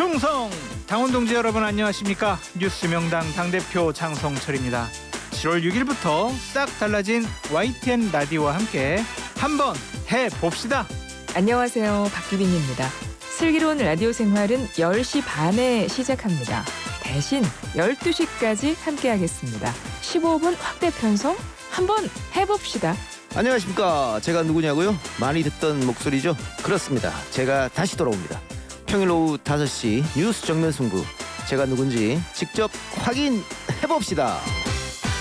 충성! 당원동지 여러분 안녕하십니까? 뉴스 명당 당대표 장성철입니다. 7월 6일부터 싹 달라진 YTN 라디오와 함께 한번 해봅시다. 안녕하세요. 박규빈입니다. 슬기로운 라디오 생활은 10시 반에 시작합니다. 대신 12시까지 함께하겠습니다. 15분 확대 편성 한번 해봅시다. 안녕하십니까. 제가 누구냐고요? 많이 듣던 목소리죠? 그렇습니다. 제가 다시 돌아옵니다. 평일 오후 5시 뉴스 정면 승부. 제가 누군지 직접 확인해봅시다.